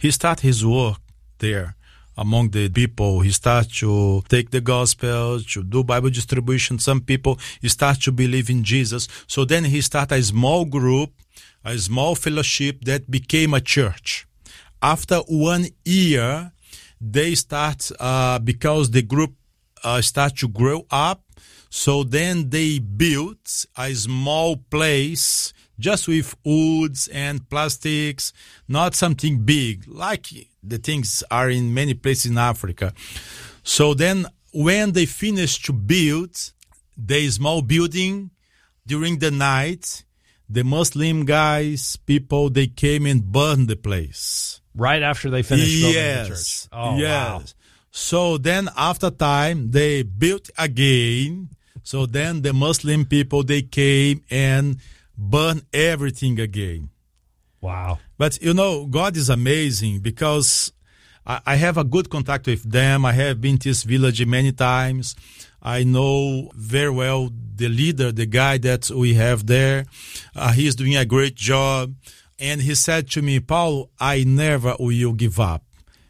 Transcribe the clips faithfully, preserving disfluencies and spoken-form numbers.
he started his work there among the people. He started to take the gospel, to do Bible distribution. Some people start to believe in Jesus. So then he started a small group, a small fellowship that became a church. After one year, they start, uh, because the group uh, start to grow up, so then they built a small place just with woods and plastics, not something big, like the things are in many places in Africa. So then when they finished to build the small building during the night, the Muslim guys, people, they came and burned the place. Right after they finished building yes. the church. Oh, yes. wow. So then after time, they built again. So then the Muslim people, they came and burned everything again. Wow. But, you know, God is amazing because I, I have a good contact with them. I have been to this village many times. I know very well the leader, the guy that we have there. Uh, he's doing a great job. And he said to me, Paulo, I never will give up.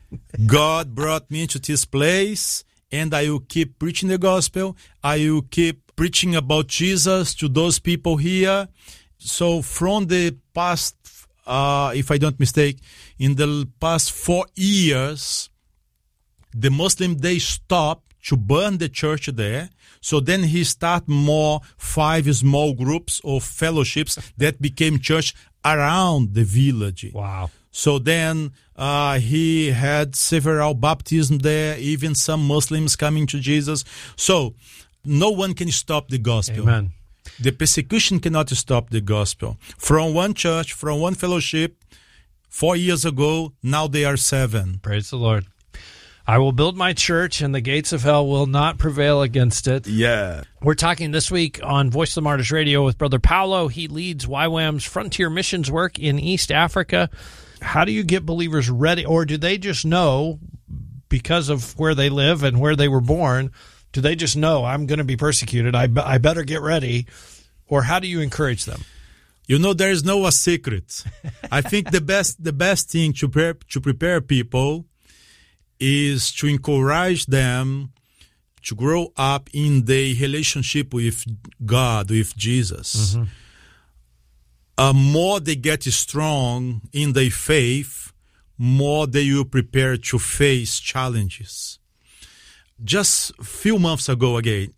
God brought me to this place, and I will keep preaching the gospel. I will keep preaching about Jesus to those people here. So from the past, uh, if I don't mistake, in the past four years, the Muslim, they stopped to burn the church there. So then he started more five small groups or fellowships that became church around the village. Wow. So then uh, he had several baptisms there, even some Muslims coming to Jesus. So no one can stop the gospel. Amen. The persecution cannot stop the gospel. From one church, from one fellowship, four years ago, now they are seven. Praise the Lord. I will build my church, and the gates of hell will not prevail against it. Yeah. We're talking this week on Voice of the Martyrs Radio with Brother Paulo. He leads Y WAM's frontier missions work in East Africa. How do you get believers ready, or do they just know, because of where they live and where they were born, do they just know, I'm going to be persecuted, I, be- I better get ready? Or how do you encourage them? You know, there is no a secret. I think the best the best thing to prepare, to prepare people is to encourage them to grow up in the relationship with God, with Jesus. Mm-hmm. Uh, more they get strong in their faith, more they will prepare to face challenges. Just a few months ago again,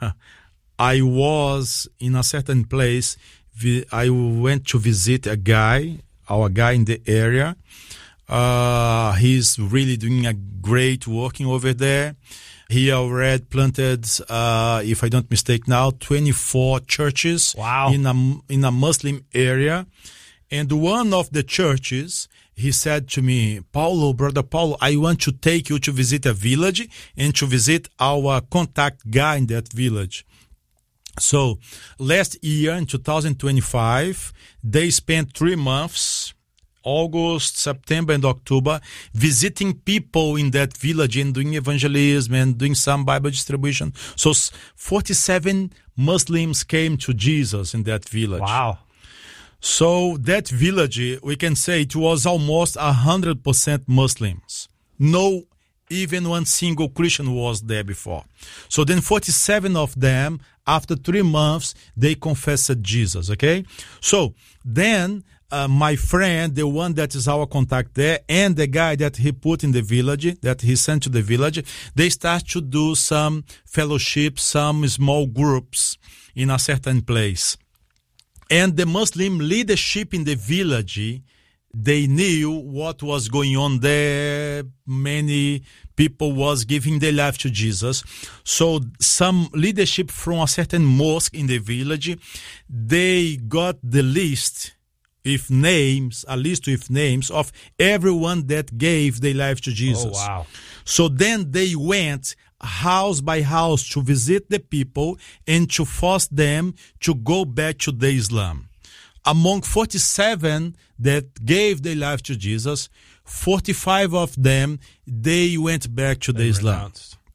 I was in a certain place. I went to visit a guy, our guy in the area. Uh, he's really doing a great working over there. He already planted, uh, if I don't mistake now, twenty-four churches. Wow. in a in a Muslim area. And one of the churches, he said to me, Paulo, Brother Paulo, I want to take you to visit a village and to visit our contact guy in that village. So last year in two thousand twenty-five, they spent three months, August, September, and October, visiting people in that village and doing evangelism and doing some Bible distribution. So forty-seven Muslims came to Jesus in that village. Wow. So that village, we can say it was almost one hundred percent Muslims. No, even one single Christian was there before. So then forty-seven of them, after three months, they confessed Jesus, okay? So then uh, my friend, the one that is our contact there, and the guy that he put in the village, that he sent to the village, they start to do some fellowship, some small groups in a certain place. And the Muslim leadership in the village, they knew what was going on there. Many people was giving their life to Jesus. So some leadership from a certain mosque in the village, they got the list with names, a list with names of everyone that gave their life to Jesus. Oh, wow. So then they went house by house to visit the people and to force them to go back to the Islam. Among forty-seven that gave their life to Jesus, forty-five of them, they went back to the They Islam. renounced.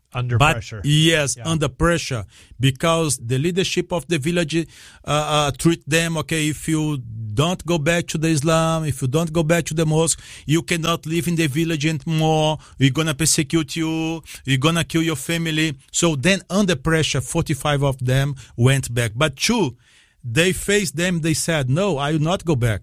Under but pressure. Yes, Yeah. under pressure, because the leadership of the village uh, uh, treat them, okay, if you don't go back to the Islam, if you don't go back to the mosque, you cannot live in the village anymore, we're going to persecute you, you're going to kill your family. So then under pressure, forty-five of them went back. But two, they faced them, they said, no, I will not go back.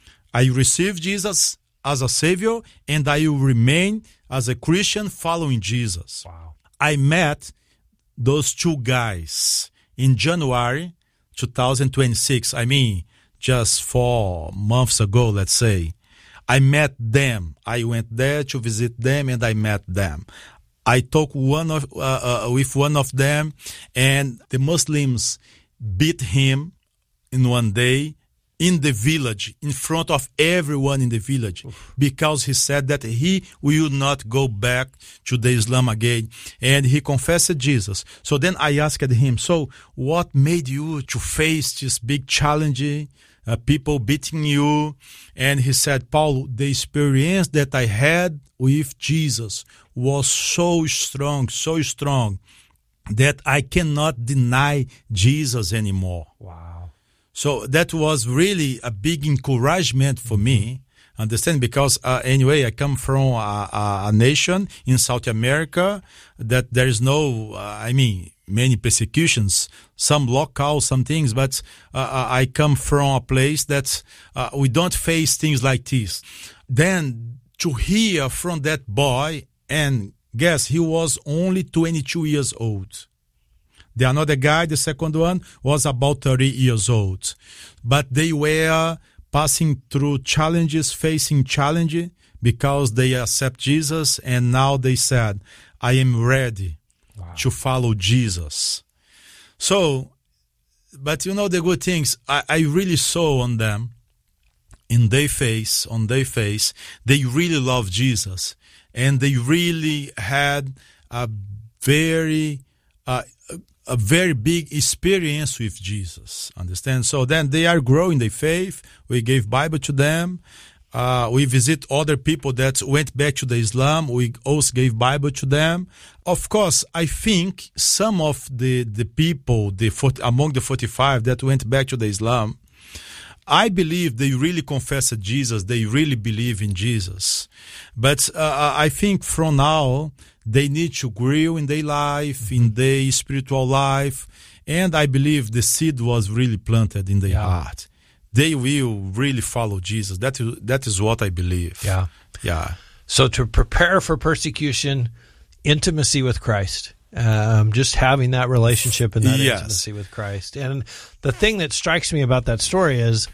I receive Jesus as a Savior, and I will remain as a Christian following Jesus. Wow. I met those two guys in January twenty twenty-six. I mean, just four months ago, let's say. I met them. I went there to visit them, and I met them. I talked one of, uh, uh, with one of them, and the Muslims beat him in one day in the village, in front of everyone in the village, Oof. because he said that he will not go back to the Islam again, and he confessed Jesus. So then I asked him, so what made you to face this big challenge, uh, people beating you? And he said, Paulo, the experience that I had with Jesus was so strong, so strong, that I cannot deny Jesus anymore. Wow. So that was really a big encouragement for me, understand? Because uh, anyway, I come from a, a, a nation in South America that there is no, uh, I mean, many persecutions, some local, some things, but uh, I come from a place that uh, we don't face things like this. Then to hear from that boy, and guess he was only twenty-two years old. The another guy, the second one, was about thirty years old. But they were passing through challenges, facing challenge, because they accept Jesus, and now they said, I am ready wow. to follow Jesus. So, but you know the good things, I, I really saw on them, in their face, on their face, they really love Jesus. And they really had a very... Uh, a very big experience with Jesus, understand? So then they are growing their faith. We gave Bible to them. Uh, we visit other people that went back to the Islam. We also gave Bible to them. Of course, I think some of the, the people, the among the forty-five that went back to the Islam, I believe they really confessed Jesus. They really believe in Jesus. But uh, I think from now, they need to grow in their life, in their spiritual life. And I believe the seed was really planted in their yeah. heart. They will really follow Jesus. That is, that is what I believe. Yeah. Yeah. So to prepare for persecution, intimacy with Christ. Um, just having that relationship and that yes. intimacy with Christ. And the thing that strikes me about that story is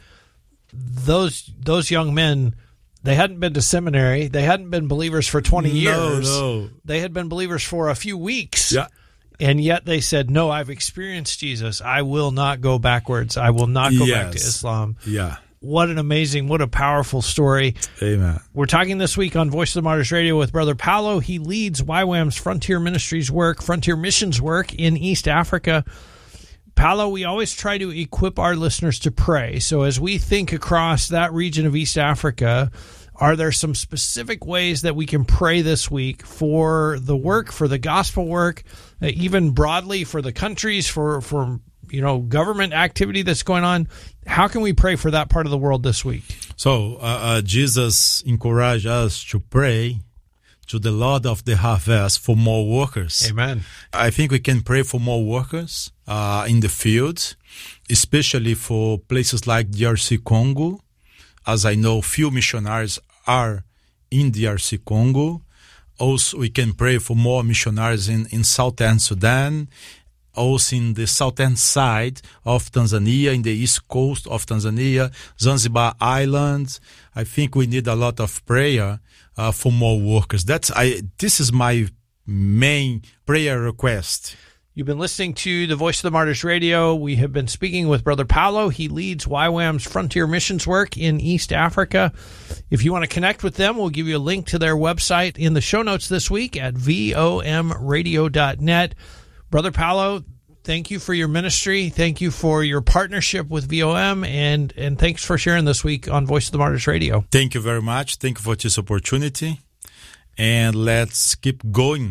those those young men, they hadn't been to seminary. They hadn't been believers for twenty years. No, no. They had been believers for a few weeks. Yeah. And yet they said, no, I've experienced Jesus. I will not go backwards. I will not go yes. back to Islam. Yeah. What an amazing, what a powerful story. Amen. We're talking this week on Voice of the Martyrs Radio with Brother Paulo. He leads Y WAM's Frontier Ministries work, Frontier Missions work in East Africa. Paulo, we always try to equip our listeners to pray. So as we think across that region of East Africa, are there some specific ways that we can pray this week for the work, for the gospel work, uh, even broadly for the countries, for, for you know, government activity that's going on? How can we pray for that part of the world this week? So uh, uh, Jesus encouraged us to pray to the Lord of the harvest for more workers. Amen. I think we can pray for more workers uh, in the field, especially for places like D R C Congo. As I know, few missionaries are in D R C Congo. Also, we can pray for more missionaries in, in southern Sudan, also in the southern side of Tanzania, in the east coast of Tanzania, Zanzibar Island. I think we need a lot of prayer uh, for more workers. That's I. This is my main prayer request. You've been listening to the Voice of the Martyrs Radio. We have been speaking with Brother Paulo. He leads Y WAM's Frontier Missions work in East Africa. If you want to connect with them, we'll give you a link to their website in the show notes this week at V O M radio dot net. Brother Paulo, thank you for your ministry. Thank you for your partnership with V O M, and, and thanks for sharing this week on Voice of the Martyrs Radio. Thank you very much. Thank you for this opportunity. And let's keep going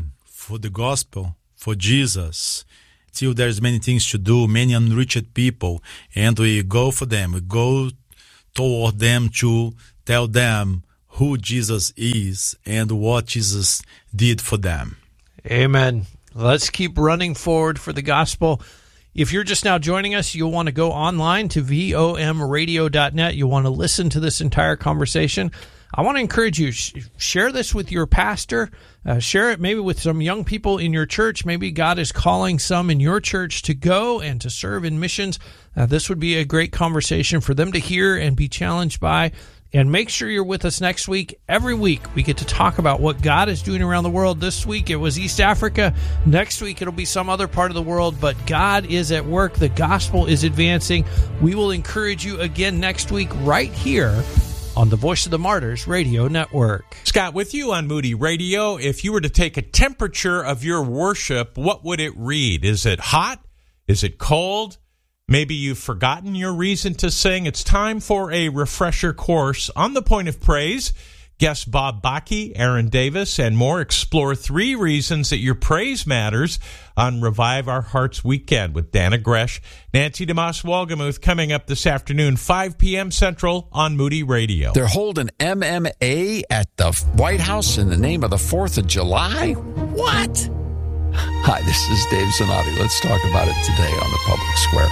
for the gospel, for Jesus. Still, there's many things to do, many unreached people, and we go for them. We go toward them to tell them who Jesus is and what Jesus did for them. Amen. Let's keep running forward for the gospel. If you're just now joining us, you'll want to go online to V O M radio dot net. You'll want to listen to this entire conversation. I want to encourage you, sh- share this with your pastor. Uh, share it maybe with some young people in your church. Maybe God is calling some in your church to go and to serve in missions. Uh, this would be a great conversation for them to hear and be challenged by. And make sure you're with us next week. Every week, we get to talk about what God is doing around the world. This week, it was East Africa. Next week, it'll be some other part of the world. But God is at work. The gospel is advancing. We will encourage you again next week right here on the Voice of the Martyrs Radio Network. Scott, with you on Moody Radio, if you were to take a temperature of your worship, what would it read? Is it hot? Is it cold? Maybe you've forgotten your reason to sing. It's time for a refresher course on the Point of Praise. Guests Bob Bakke, Aaron Davis, and more explore three reasons that your praise matters on Revive Our Hearts Weekend with Dana Gresh, Nancy DeMoss-Wolgemuth, coming up this afternoon, five p.m. Central on Moody Radio. They're holding M M A at the White House in the name of the fourth of July? What? Hi, this is Dave Zanotti. Let's talk about it today on the Public Square.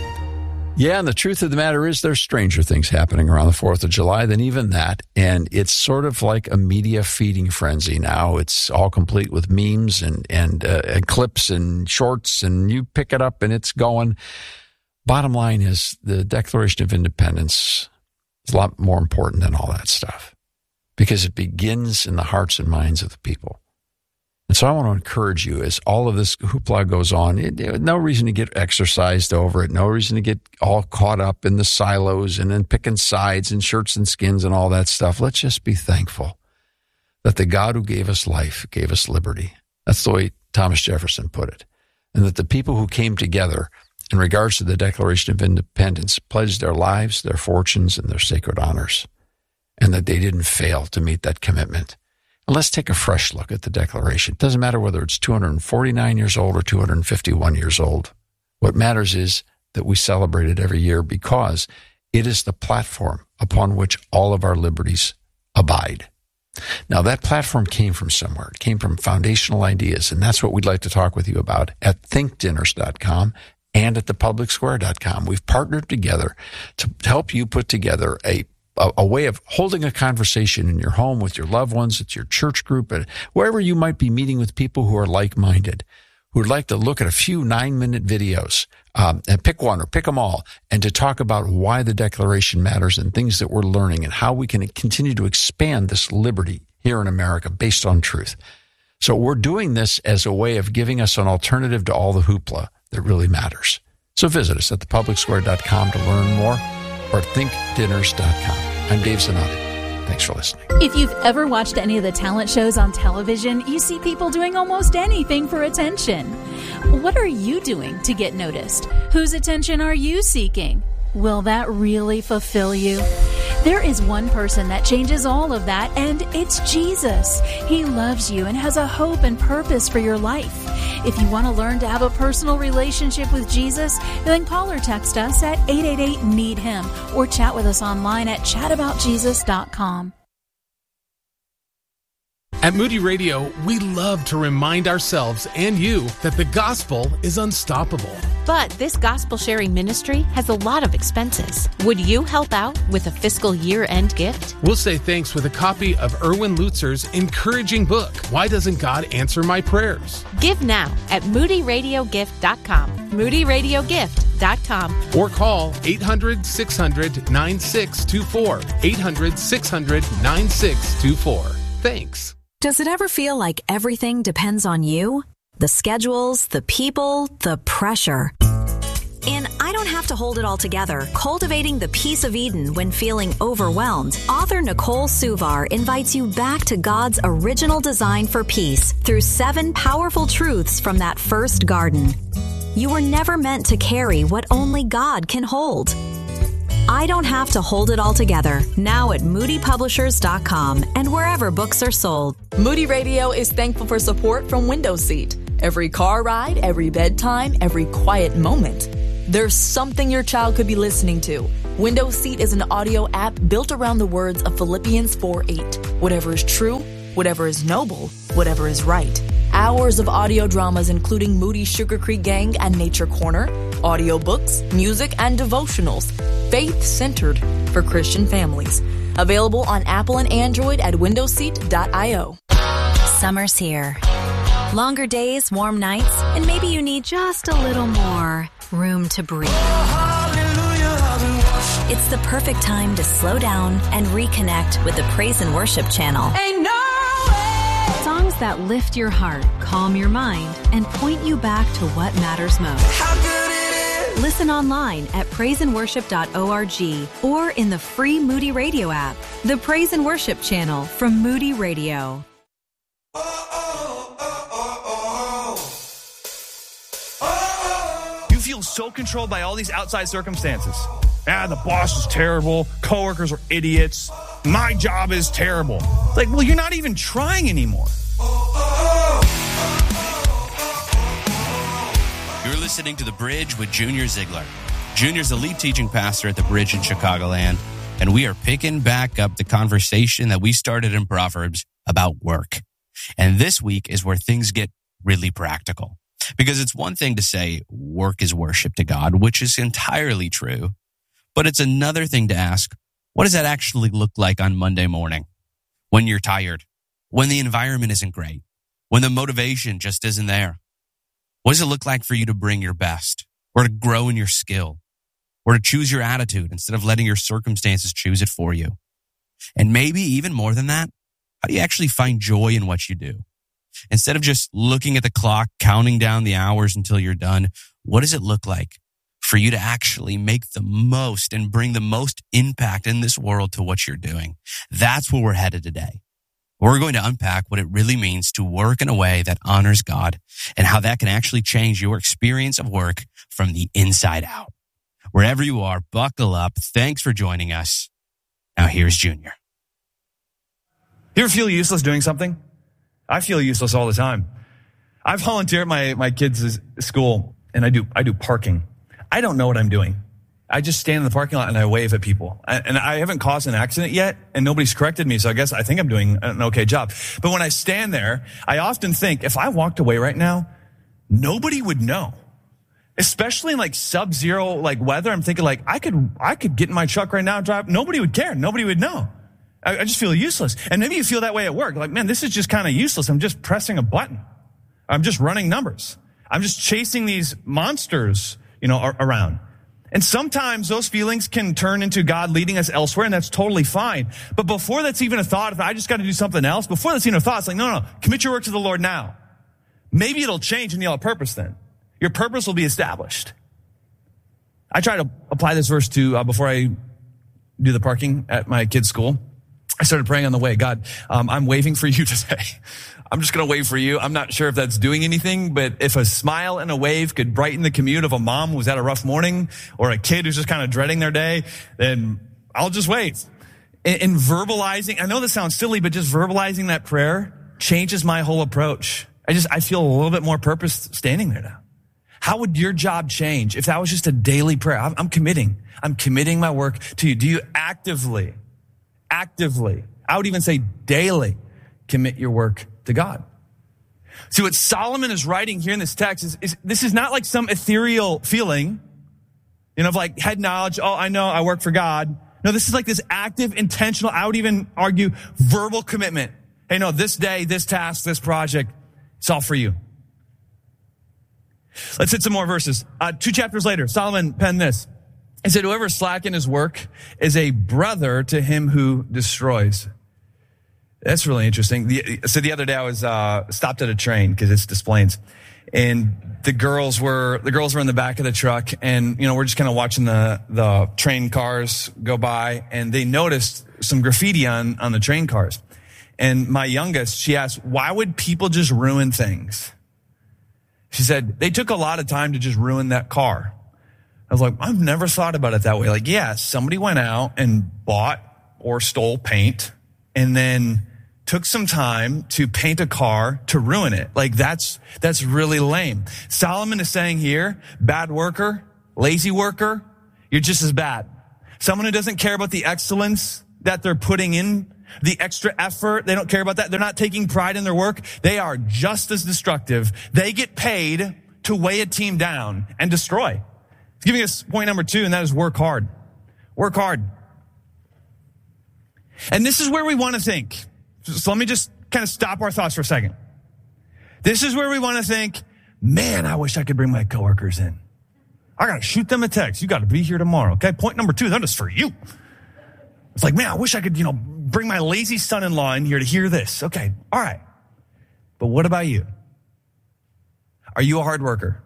Yeah, and the truth of the matter is there's stranger things happening around the fourth of July than even that. And it's sort of like a media feeding frenzy now. It's all complete with memes and, and, uh, and clips and shorts, and you pick it up and it's going. Bottom line is the Declaration of Independence is a lot more important than all that stuff because it begins in the hearts and minds of the people. And so I want to encourage you as all of this hoopla goes on, it, it, no reason to get exercised over it, no reason to get all caught up in the silos and then picking sides and shirts and skins and all that stuff. Let's just be thankful that the God who gave us life gave us liberty. That's the way Thomas Jefferson put it. And that the people who came together in regards to the Declaration of Independence pledged their lives, their fortunes, and their sacred honors, and that they didn't fail to meet that commitment. Let's take a fresh look at the Declaration. It doesn't matter whether it's two hundred forty-nine years old or two hundred fifty-one years old. What matters is that we celebrate it every year because it is the platform upon which all of our liberties abide. Now, that platform came from somewhere. It came from foundational ideas, and that's what we'd like to talk with you about at think dinners dot com and at the public square dot com. We've partnered together to help you put together a A, a way of holding a conversation in your home with your loved ones, at your church group, and wherever you might be meeting with people who are like-minded, who would like to look at a few nine-minute videos um, and pick one or pick them all, and to talk about why the Declaration matters and things that we're learning and how we can continue to expand this liberty here in America based on truth. So we're doing this as a way of giving us an alternative to all the hoopla that really matters. So visit us at the public square dot com to learn more, or think dinners dot com. I'm Dave Zanotti. Thanks for listening. If you've ever watched any of the talent shows on television, you see people doing almost anything for attention. What are you doing to get noticed? Whose attention are you seeking? Will that really fulfill you? There is one person that changes all of that, and it's Jesus. He loves you and has a hope and purpose for your life. If you want to learn to have a personal relationship with Jesus, then call or text us at eight eight eight, need him or chat with us online at chat about jesus dot com. At Moody Radio, we love to remind ourselves and you that the gospel is unstoppable. But this gospel-sharing ministry has a lot of expenses. Would you help out with a fiscal year-end gift? We'll say thanks with a copy of Erwin Lutzer's encouraging book, Why Doesn't God Answer My Prayers? Give now at moody radio gift dot com. moody radio gift dot com. Or call eight hundred, six hundred, nine six two four. eight hundred, six hundred, nine six two four. Thanks. Does it ever feel like everything depends on you? The schedules, the people, the pressure. In I Don't Have to Hold It All Together, Cultivating the Peace of Eden When Feeling Overwhelmed, author Nicole Suvar invites you back to God's original design for peace through seven powerful truths from that first garden. You were never meant to carry what only God can hold. I Don't Have to Hold It All Together, now at moody publishers dot com and wherever books are sold. Moody Radio is thankful for support from Window Seat. Every car ride, every bedtime, every quiet moment. There's something your child could be listening to. Window Seat is an audio app built around the words of Philippians four eight. Whatever is true, whatever is noble, whatever is right. Hours of audio dramas including Moody Sugar Creek Gang and Nature Corner, audiobooks, music, and devotionals. Faith-centered for Christian families. Available on Apple and Android at window seat dot io. Summer's here. Longer days, warm nights, and maybe you need just a little more room to breathe. It's the perfect time to slow down and reconnect with the Praise and Worship channel. Ain't no way. Songs that lift your heart, calm your mind, and point you back to what matters most. How good it is. Listen online at praise and worship dot org or in the free Moody Radio app. The Praise and Worship channel from Moody Radio. You feel so controlled by all these outside circumstances. Ah, the boss is terrible. Coworkers are idiots. My job is terrible. It's like, well, you're not even trying anymore. You're listening to The Bridge with Junior Ziegler. Junior's the lead teaching pastor at The Bridge in Chicagoland, and we are picking back up the conversation that we started in Proverbs about work. And this week is where things get really practical. Because it's one thing to say work is worship to God, which is entirely true. But it's another thing to ask, what does that actually look like on Monday morning? When you're tired, when the environment isn't great, when the motivation just isn't there? What does it look like for you to bring your best, or to grow in your skill, or to choose your attitude instead of letting your circumstances choose it for you? And maybe even more than that, how do you actually find joy in what you do? Instead of just looking at the clock, counting down the hours until you're done, what does it look like for you to actually make the most and bring the most impact in this world to what you're doing? That's where we're headed today. We're going to unpack what it really means to work in a way that honors God and how that can actually change your experience of work from the inside out. Wherever you are, buckle up. Thanks for joining us. Now here's Junior. You ever feel useless doing something? I feel useless all the time. I volunteer at my, my kids' school, and I do I do parking. I don't know what I'm doing. I just stand in the parking lot and I wave at people. I, and I haven't caused an accident yet, and nobody's corrected me, so I guess I think I'm doing an okay job. But when I stand there, I often think, if I walked away right now, nobody would know. Especially in like sub-zero like weather, I'm thinking like, I could I could get in my truck right now and drive. Nobody would care. Nobody would know. I just feel useless. And maybe you feel that way at work. Like, man, this is just kind of useless. I'm just pressing a button. I'm just running numbers. I'm just chasing these monsters, you know, around. And sometimes those feelings can turn into God leading us elsewhere, and that's totally fine. But before that's even a thought, if I just got to do something else, before that's even a thought, it's like, no, no, commit your work to the Lord now. Maybe it'll change and you'll have purpose then. Your purpose will be established. I try to apply this verse to, uh, before I do the parking at my kid's school. I started praying on the way. God, um, I'm waving for you today. I'm just going to wave for you. I'm not sure if that's doing anything, but if a smile and a wave could brighten the commute of a mom who's had a rough morning or a kid who's just kind of dreading their day, then I'll just wave. And, and verbalizing, I know this sounds silly, but just verbalizing that prayer changes my whole approach. I just, I feel a little bit more purpose standing there now. How would your job change if that was just a daily prayer? I'm, I'm committing. I'm committing my work to you. Do you actively Actively, I would even say daily, commit your work to God? See, what Solomon is writing here in this text is, is this is not like some ethereal feeling, you know, of like head knowledge. Oh, I know I work for God. No, this is like this active, intentional, I would even argue verbal commitment. Hey, no, this day, this task, this project, it's all for you. Let's hit some more verses. Uh, two chapters later, Solomon penned this. He said, whoever slack in his work is a brother to him who destroys. That's really interesting. The, so the other day I was uh, stopped at a train because it's Des Plaines, and the girls were the girls were in the back of the truck, and you know we're just kind of watching the the train cars go by, and they noticed some graffiti on on the train cars. And my youngest, she asked, "Why would people just ruin things?" She said they took a lot of time to just ruin that car. I was like, I've never thought about it that way. Like, yeah, somebody went out and bought or stole paint and then took some time to paint a car to ruin it. Like, that's, that's really lame. Solomon is saying here, bad worker, lazy worker, you're just as bad. Someone who doesn't care about the excellence that they're putting in, the extra effort, they don't care about that. They're not taking pride in their work. They are just as destructive. They get paid to weigh a team down and destroy. It's giving us point number two, and that is work hard. Work hard. And this is where we want to think. So let me just kind of stop our thoughts for a second. This is where we want to think, man, I wish I could bring my coworkers in. I got to shoot them a text. You got to be here tomorrow. Okay. Point number two, that is for you. It's like, man, I wish I could, you know, bring my lazy son-in-law in here to hear this. Okay. All right. But what about you? Are you a hard worker?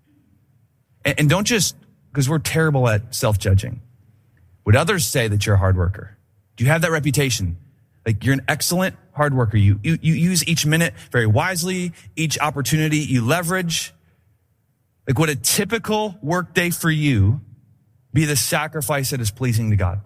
And, and don't just, because we're terrible at self-judging. Would others say that you're a hard worker? Do you have that reputation? Like, you're an excellent hard worker. You, you, you use each minute very wisely, each opportunity you leverage. Like, would a typical work day for you be the sacrifice that is pleasing to God?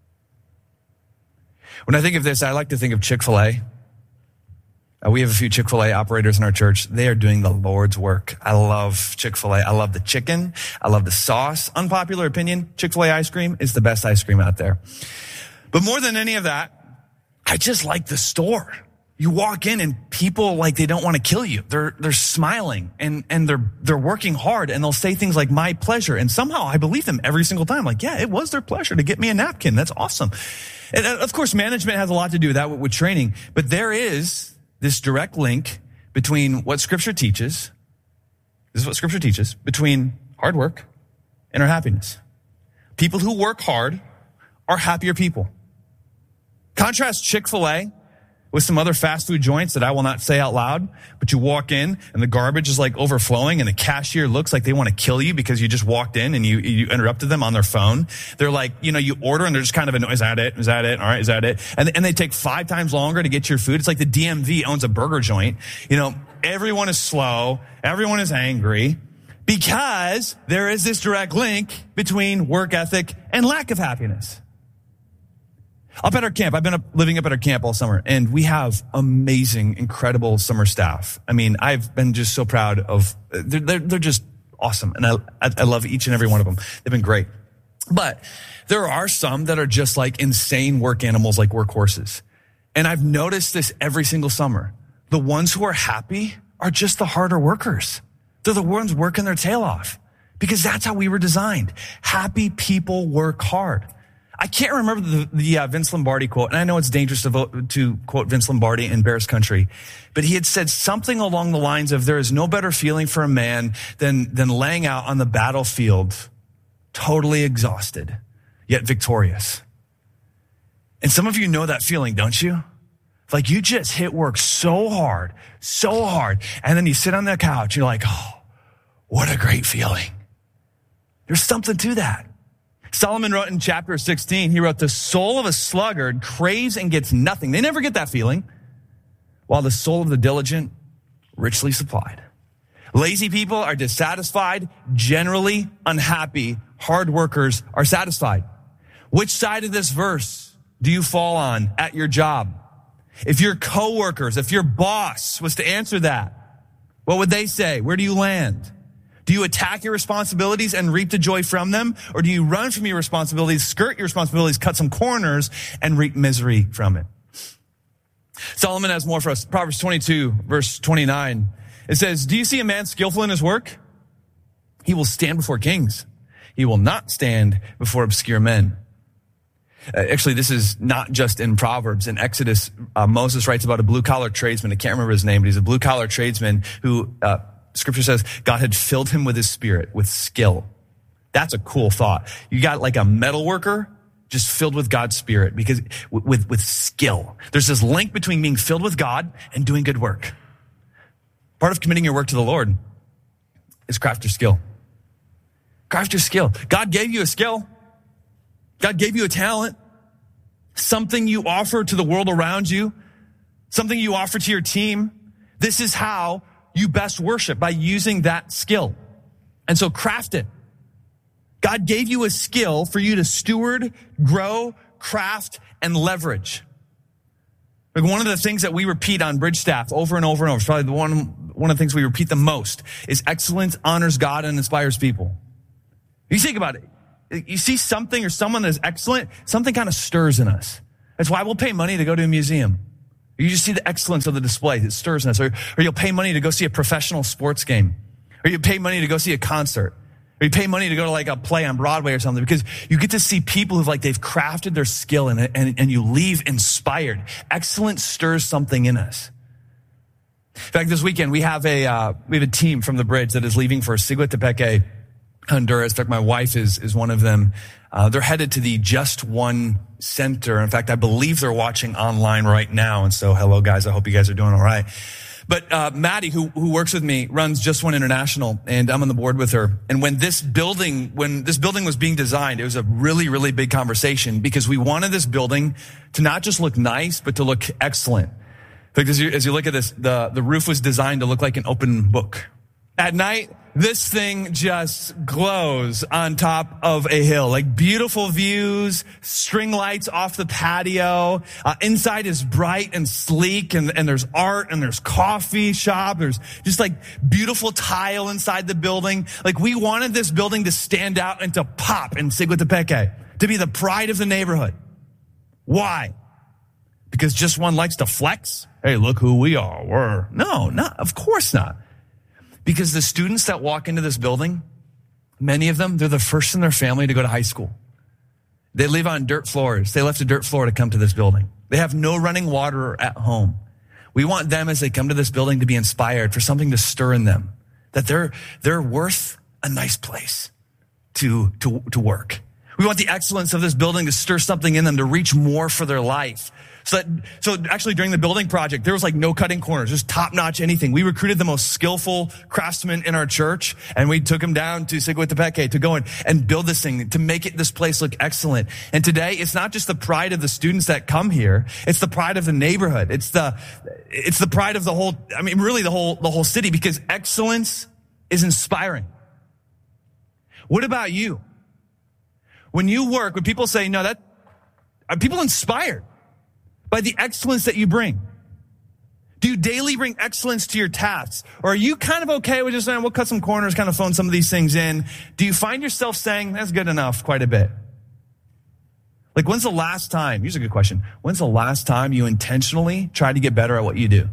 When I think of this, I like to think of Chick-fil-A. Uh, we have a few Chick-fil-A operators in our church. They are doing the Lord's work. I love Chick-fil-A. I love the chicken. I love the sauce. Unpopular opinion, Chick-fil-A ice cream is the best ice cream out there. But more than any of that, I just like the store. You walk in and people, like, they don't want to kill you. They're, they're smiling and, and they're, they're working hard, and they'll say things like, my pleasure. And somehow I believe them every single time. Like, yeah, it was their pleasure to get me a napkin. That's awesome. And of course, management has a lot to do with that, with, with training, but there is this direct link between what Scripture teaches. This is what Scripture teaches between hard work and our happiness. People who work hard are happier people. Contrast Chick-fil-A with some other fast food joints that I will not say out loud, but you walk in and the garbage is like overflowing and the cashier looks like they want to kill you because you just walked in and you, you interrupted them on their phone. They're like, you know, you order and they're just kind of annoyed. Is that it? Is that it? All right. Is that it? And, and they take five times longer to get your food. It's like the D M V owns a burger joint. You know, everyone is slow. Everyone is angry because there is this direct link between work ethic and lack of happiness. Up at our camp, I've been up, living up at our camp all summer, and we have amazing, incredible summer staff. I mean, I've been just so proud of, they're, they're, they're just awesome, and I, I love each and every one of them. They've been great. But there are some that are just like insane work animals, like workhorses. And I've noticed this every single summer. The ones who are happy are just the harder workers. They're the ones working their tail off, because that's how we were designed. Happy people work hard. I can't remember the, the uh, Vince Lombardi quote, and I know it's dangerous to, vote, to quote Vince Lombardi in Bears country, but he had said something along the lines of, there is no better feeling for a man than, than laying out on the battlefield, totally exhausted, yet victorious. And some of you know that feeling, don't you? Like, you just hit work so hard, so hard, and then you sit on the couch, you're like, oh, what a great feeling. There's something to that. Solomon wrote in chapter sixteen, he wrote, the soul of a sluggard craves and gets nothing. They never get that feeling. While the soul of the diligent, richly supplied. Lazy people are dissatisfied, generally unhappy. Hard workers are satisfied. Which side of this verse do you fall on at your job? If your coworkers, if your boss was to answer that, what would they say? Where do you land? Do you attack your responsibilities and reap the joy from them? Or do you run from your responsibilities, skirt your responsibilities, cut some corners, and reap misery from it? Solomon has more for us. Proverbs twenty-two, verse twenty-nine. It says, do you see a man skillful in his work? He will stand before kings. He will not stand before obscure men. Uh, actually, this is not just in Proverbs. In Exodus, uh, Moses writes about a blue-collar tradesman. I can't remember his name, but he's a blue-collar tradesman who... Uh, Scripture says God had filled him with his spirit, with skill. That's a cool thought. You got like a metal worker just filled with God's spirit, because with, with skill. There's this link between being filled with God and doing good work. Part of committing your work to the Lord is craft your skill. Craft your skill. God gave you a skill. God gave you a talent. Something you offer to the world around you. Something you offer to your team. This is how you best worship, by using that skill. And so craft it. God gave you a skill for you to steward, grow, craft, and leverage. Like one of the things that we repeat on Bridge staff over and over and over, it's probably the one, one of the things we repeat the most, is excellence honors God and inspires people. You think about it. You see something or someone that's excellent, something kind of stirs in us. That's why we'll pay money to go to a museum. You just see the excellence of the display. It stirs in us. Or, or you'll pay money to go see a professional sports game. Or you pay money to go see a concert. Or you pay money to go to like a play on Broadway or something, because you get to see people who've like, they've crafted their skill in it, and, and you leave inspired. Excellence stirs something in us. In fact, this weekend we have a, uh, we have a team from the Bridge that is leaving for Siguatepeque, Honduras. In fact, my wife is, is one of them. Uh, they're headed to the Just One Center. In fact, I believe they're watching online right now. And so, hello guys. I hope you guys are doing all right. But, uh, Maddie, who, who works with me, runs Just One International, and I'm on the board with her. And when this building, when this building was being designed, it was a really, really big conversation, because we wanted this building to not just look nice, but to look excellent. Because as you, as you look at this, the, the roof was designed to look like an open book. At night, this thing just glows on top of a hill. Like beautiful views, string lights off the patio. Uh, inside is bright and sleek, and, and there's art, and there's coffee shop. There's just like beautiful tile inside the building. Like we wanted this building to stand out and to pop in Siguatepeque, to be the pride of the neighborhood. Why? Because Just One likes to flex? Hey, look who we are. We're no, not, of course not. Because the students that walk into this building, many of them, they're the first in their family to go to high school. They live on dirt floors. They left a dirt floor to come to this building. They have no running water at home. We want them, as they come to this building, to be inspired, for something to stir in them, that they're, they're worth a nice place to, to, to work. We want the excellence of this building to stir something in them, to reach more for their life. So that, so actually during the building project, there was like no cutting corners, just top notch anything. We recruited the most skillful craftsmen in our church, and we took them down to Siguatepeque to go and, and build this thing, to make it, this place look excellent. And today, it's not just the pride of the students that come here. It's the pride of the neighborhood. It's the, it's the pride of the whole, I mean, really the whole, the whole city, because excellence is inspiring. What about you? When you work, when people say, no, that, are people inspired by the excellence that you bring? Do you daily bring excellence to your tasks? Or are you kind of okay with just saying, we'll cut some corners, kind of phone some of these things in? Do you find yourself saying, that's good enough quite a bit? Like, when's the last time, here's a good question, when's the last time you intentionally tried to get better at what you do?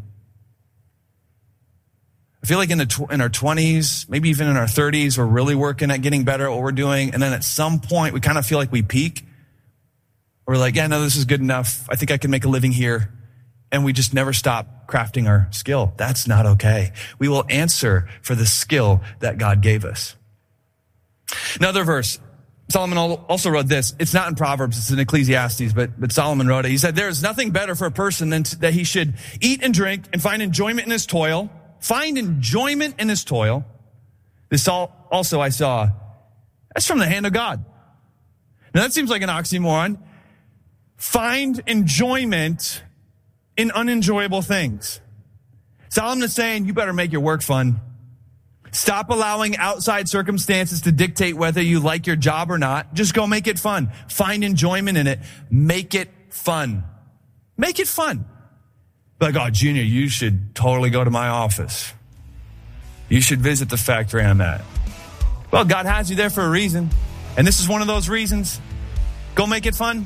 I feel like in, the tw- in our twenties, maybe even in our thirties, we're really working at getting better at what we're doing. And then at some point, we kind of feel like we peak. We're like, yeah, no, this is good enough. I think I can make a living here. And we just never stop crafting our skill. That's not okay. We will answer for the skill that God gave us. Another verse, Solomon also wrote this. It's not in Proverbs, it's in Ecclesiastes, but, but Solomon wrote it. He said, there is nothing better for a person than to, that he should eat and drink and find enjoyment in his toil. Find enjoyment in his toil. This all, also I saw, that's from the hand of God. Now that seems like an oxymoron. Find enjoyment in unenjoyable things. Solomon is saying, you better make your work fun. Stop allowing outside circumstances to dictate whether you like your job or not. Just go make it fun. Find enjoyment in it. Make it fun. Make it fun. Like, oh, Junior, you should totally go to my office. You should visit the factory I'm at. Well, God has you there for a reason. And this is one of those reasons. Go make it fun.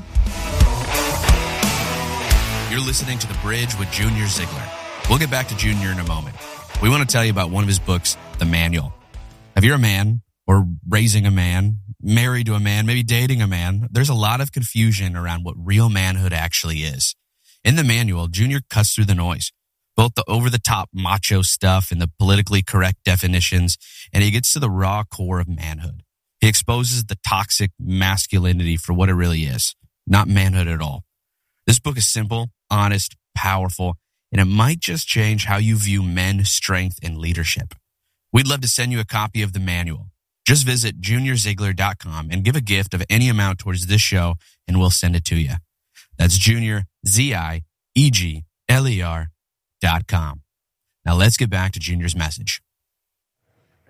You're listening to The Bridge with Junior Ziegler. We'll get back to Junior in a moment. We want to tell you about one of his books, The Manual. If you're a man or raising a man, married to a man, maybe dating a man, there's a lot of confusion around what real manhood actually is. In The Manual, Junior cuts through the noise, both the over-the-top macho stuff and the politically correct definitions, and he gets to the raw core of manhood. He exposes the toxic masculinity for what it really is, not manhood at all. This book is simple, honest, powerful, and it might just change how you view men, strength, and leadership. We'd love to send you a copy of The Manual. Just visit junior ziegler dot com and give a gift of any amount towards this show, and we'll send it to you. That's Junior, Z I E G L E R dot com. Now let's get back to Junior's message.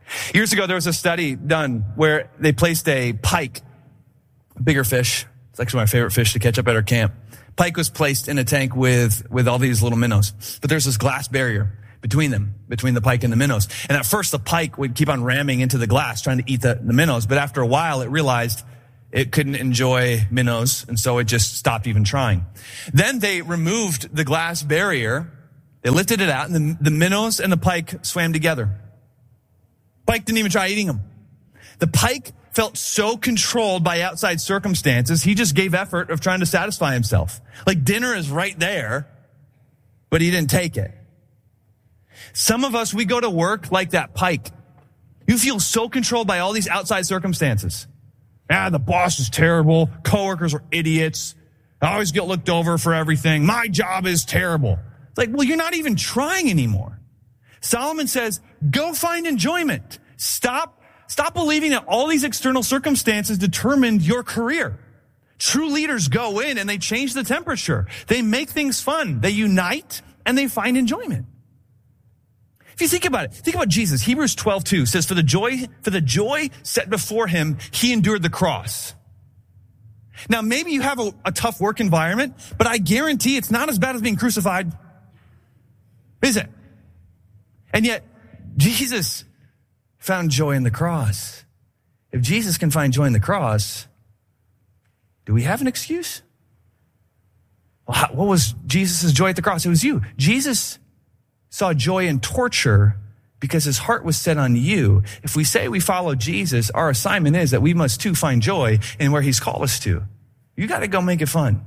Years ago, there was a study done where they placed a pike, bigger fish. It's actually my favorite fish to catch up at our camp. Pike was placed in a tank with, with all these little minnows. But there's this glass barrier between them, between the pike and the minnows. And at first, the pike would keep on ramming into the glass, trying to eat the, the minnows. But after a while, it realized it couldn't enjoy minnows, and so it just stopped even trying. Then they removed the glass barrier. They lifted it out, and the, the minnows and the pike swam together. Pike didn't even try eating them. The pike felt so controlled by outside circumstances, he just gave effort of trying to satisfy himself. Like dinner is right there, but he didn't take it. Some of us, we go to work like that pike. You feel so controlled by all these outside circumstances. Ah, the boss is terrible. Coworkers are idiots. I always get looked over for everything. My job is terrible. It's like, well, you're not even trying anymore. Solomon says, go find enjoyment. Stop, stop believing that all these external circumstances determined your career. True leaders go in and they change the temperature. They make things fun. They unite and they find enjoyment. If you think about it, think about Jesus. Hebrews twelve two says, for the joy, for the joy set before him, he endured the cross. Now, maybe you have a, a tough work environment, but I guarantee it's not as bad as being crucified. Is it? And yet, Jesus found joy in the cross. If Jesus can find joy in the cross, do we have an excuse? Well, how, what was Jesus' joy at the cross? It was you. Jesus saw joy in torture because his heart was set on you. If we say we follow Jesus, our assignment is that we must too find joy in where he's called us to. You got to go make it fun.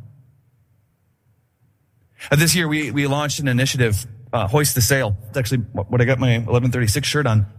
Uh, this year, we, we launched an initiative, uh, Hoist the Sail. It's actually what I got my eleven thirty-six shirt on.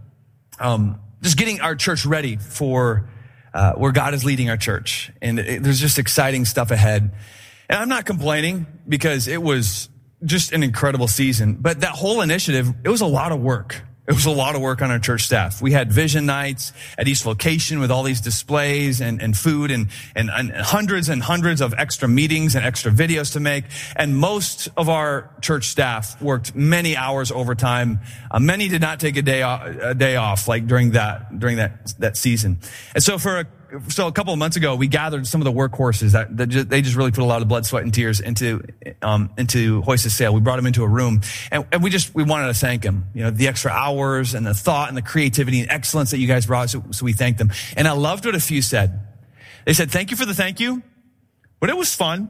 Um, just getting our church ready for uh, where God is leading our church. And it, there's just exciting stuff ahead. And I'm not complaining because it was just an incredible season. But that whole initiative, it was a lot of work. It was a lot of work on our church staff. We had vision nights at each location with all these displays and, and food and, and, and hundreds and hundreds of extra meetings and extra videos to make. And most of our church staff worked many hours overtime. Uh, many did not take a day off, a day off like during that, during that, that season. And so for a So a couple of months ago, we gathered some of the workhorses that, that just, they just really put a lot of blood, sweat, and tears into um, into Hoist the Sail. We brought them into a room, and, and we just we wanted to thank them. You know, the extra hours and the thought and the creativity and excellence that you guys brought. So, so we thanked them. And I loved what a few said. They said, "Thank you for the thank you, but it was fun.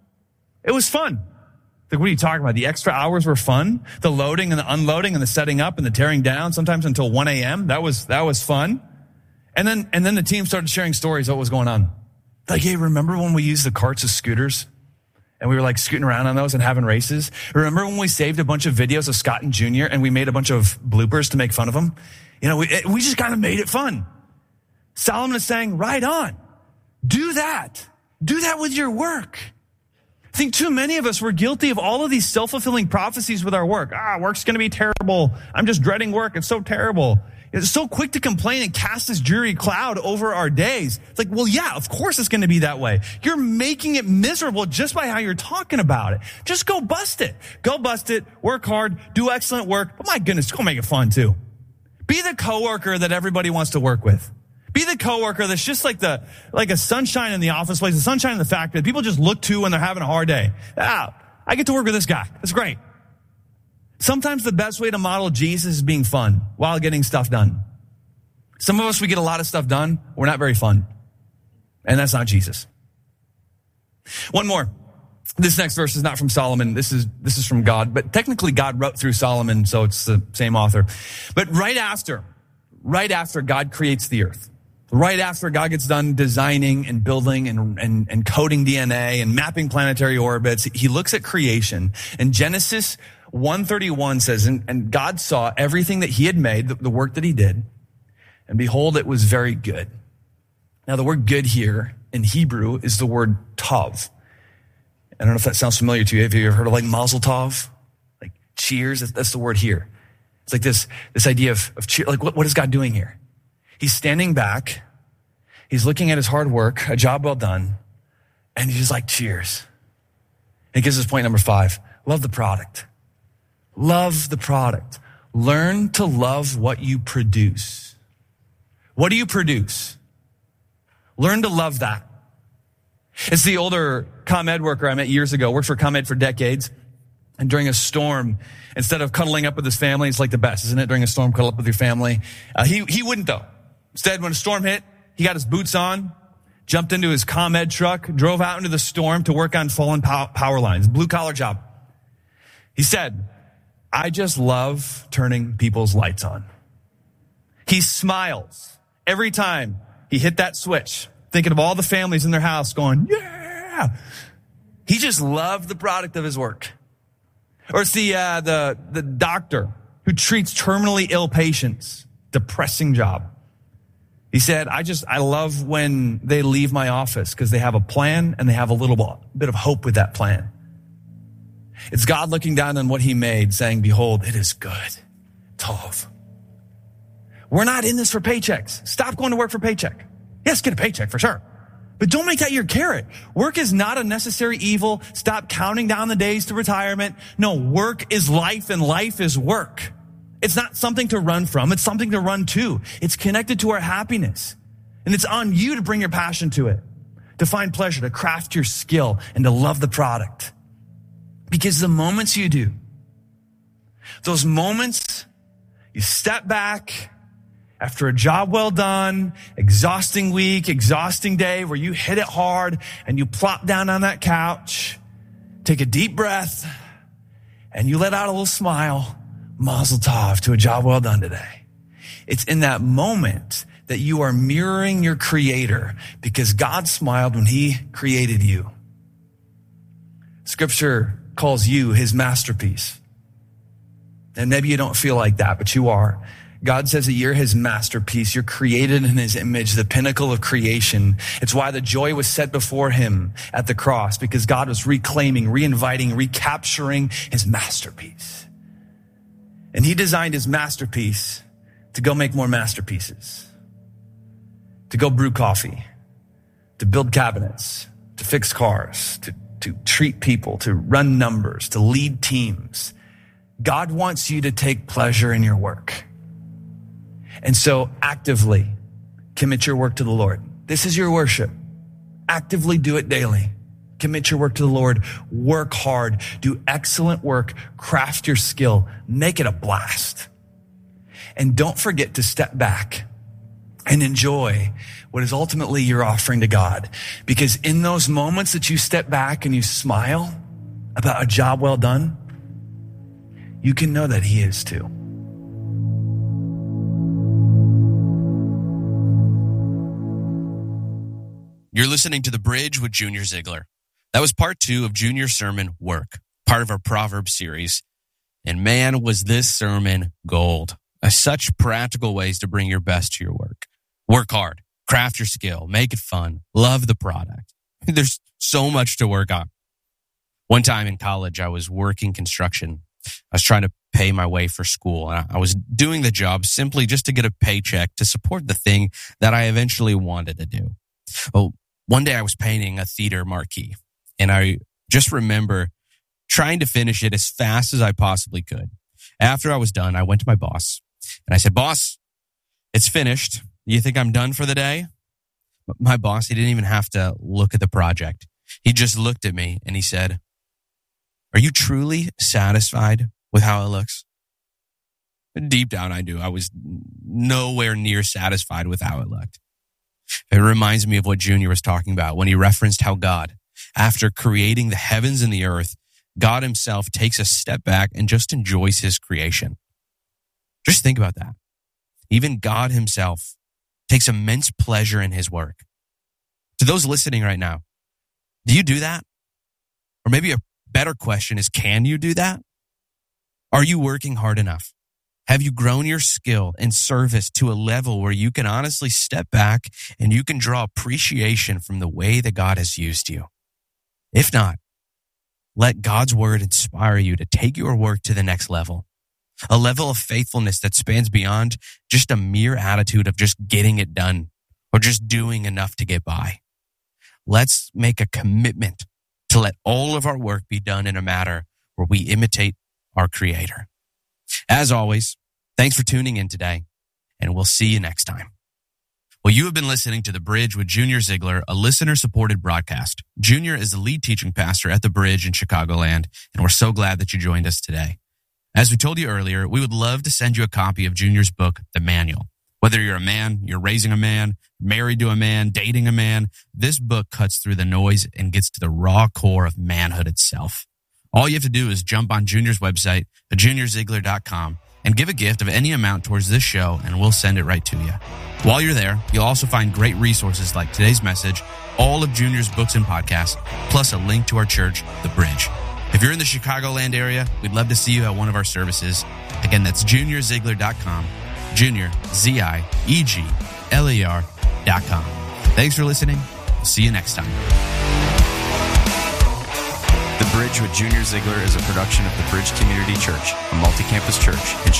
It was fun." Like, what are you talking about? The extra hours were fun. The loading and the unloading and the setting up and the tearing down, sometimes until one a.m. That was that was fun. And then, and then the team started sharing stories of what was going on. Like, hey, remember when we used the carts as scooters? And we were like scooting around on those and having races? Remember when we saved a bunch of videos of Scott and Junior and we made a bunch of bloopers to make fun of them? You know, we, we just kind of made it fun. Solomon is saying, right on. Do that. Do that with your work. I think too many of us were guilty of all of these self-fulfilling prophecies with our work. Ah, work's going to be terrible. I'm just dreading work. It's so terrible. It's so quick to complain and cast this dreary cloud over our days. It's like, well, yeah, of course it's going to be that way. You're making it miserable just by how you're talking about it. Just go bust it. Go bust it. Work hard. Do excellent work. But my goodness, go make it fun too. Be the coworker that everybody wants to work with. Be the coworker that's just like the like a sunshine in the office place, a sunshine in the factory that people just look to when they're having a hard day. Ah, I get to work with this guy. That's great. Sometimes the best way to model Jesus is being fun while getting stuff done. Some of us, we get a lot of stuff done. We're not very fun. And that's not Jesus. One more. This next verse is not from Solomon. This is, this is from God. But technically God wrote through Solomon, so it's the same author. But right after, right after God creates the earth, right after God gets done designing and building and, and, and coding D N A and mapping planetary orbits, he looks at creation. And Genesis one thirty-one says, and, and God saw everything that he had made, the, the work that he did, and behold, it was very good. Now, the word good here in Hebrew is the word tov. I don't know if that sounds familiar to you. Have you ever heard of like mazel tov? Like cheers? That's the word here. It's like this, this idea of, of cheer. Like what, what is God doing here? He's standing back. He's looking at his hard work, a job well done, and he's just like, cheers. And he gives us point number five. Love the product. Love the product. Learn to love what you produce. What do you produce? Learn to love that. It's the older ComEd worker I met years ago, worked for ComEd for decades. And during a storm, instead of cuddling up with his family, it's like the best, isn't it? During a storm, cuddle up with your family. Uh, he, he wouldn't though. Instead, when a storm hit, he got his boots on, jumped into his ComEd truck, drove out into the storm to work on fallen pow- power lines, blue collar job. He said, I just love turning people's lights on. He smiles every time he hit that switch, thinking of all the families in their house going, yeah. He just loved the product of his work. Or it's the, uh, the, the doctor who treats terminally ill patients. Depressing job. He said, I just, I love when they leave my office because they have a plan and they have a little bit of hope with that plan. It's God looking down on what he made saying, behold, it is good. Tov. We're not in this for paychecks. Stop going to work for paycheck. Yes, get a paycheck for sure. But don't make that your carrot. Work is not a necessary evil. Stop counting down the days to retirement. No, work is life and life is work. It's not something to run from. It's something to run to. It's connected to our happiness. And it's on you to bring your passion to it, to find pleasure, to craft your skill, and to love the product. Because the moments you do, those moments you step back after a job well done, exhausting week, exhausting day where you hit it hard and you plop down on that couch, take a deep breath, and you let out a little smile. Mazel tov to a job well done today. It's in that moment that you are mirroring your creator because God smiled when he created you. Scripture calls you his masterpiece. And maybe you don't feel like that, but you are. God says that you're his masterpiece. You're created in his image, the pinnacle of creation. It's why the joy was set before him at the cross, because God was reclaiming, reinviting, recapturing his masterpiece. And he designed his masterpiece to go make more masterpieces, to go brew coffee, to build cabinets, to fix cars, to, to treat people, to run numbers, to lead teams. God wants you to take pleasure in your work. And so actively commit your work to the Lord. This is your worship. Actively do it daily. Commit your work to the Lord. Work hard. Do excellent work. Craft your skill. Make it a blast. And don't forget to step back and enjoy what is ultimately your offering to God. Because in those moments that you step back and you smile about a job well done, you can know that he is too. You're listening to The Bridge with Junior Ziegler. That was part two of Junior's sermon, Work, part of our Proverbs series. And man, was this sermon gold. Uh, such practical ways to bring your best to your work. Work hard, craft your skill, make it fun, love the product. There's so much to work on. One time in college, I was working construction. I was trying to pay my way for school. And I was doing the job simply just to get a paycheck to support the thing that I eventually wanted to do. Oh, one day I was painting a theater marquee, and I just remember trying to finish it as fast as I possibly could. After I was done, I went to my boss, and I said, "Boss, it's finished. You think I'm done for the day?" My boss, he didn't even have to look at the project. He just looked at me, and he said, "Are you truly satisfied with how it looks?" Deep down, I knew I was nowhere near satisfied with how it looked. It reminds me of what Junior was talking about when he referenced how God, after creating the heavens and the earth, God himself takes a step back and just enjoys his creation. Just think about that. Even God himself takes immense pleasure in his work. To those listening right now, do you do that? Or maybe a better question is, can you do that? Are you working hard enough? Have you grown your skill and service to a level where you can honestly step back and you can draw appreciation from the way that God has used you? If not, let God's word inspire you to take your work to the next level, a level of faithfulness that spans beyond just a mere attitude of just getting it done or just doing enough to get by. Let's make a commitment to let all of our work be done in a manner where we imitate our Creator. As always, thanks for tuning in today, and we'll see you next time. Well, you have been listening to The Bridge with Junior Ziegler, a listener-supported broadcast. Junior is the lead teaching pastor at The Bridge in Chicagoland, and we're so glad that you joined us today. As we told you earlier, we would love to send you a copy of Junior's book, The Manual. Whether you're a man, you're raising a man, married to a man, dating a man, this book cuts through the noise and gets to the raw core of manhood itself. All you have to do is jump on Junior's website, junior ziegler dot com, and give a gift of any amount towards this show, and we'll send it right to you. While you're there, you'll also find great resources like today's message, all of Junior's books and podcasts, plus a link to our church, The Bridge. If you're in the Chicagoland area, we'd love to see you at one of our services. Again, that's junior ziegler dot com, Junior, Z I E G L E R dot com. Thanks for listening. We'll see you next time. The Bridge with Junior Ziegler is a production of The Bridge Community Church, a multi-campus church in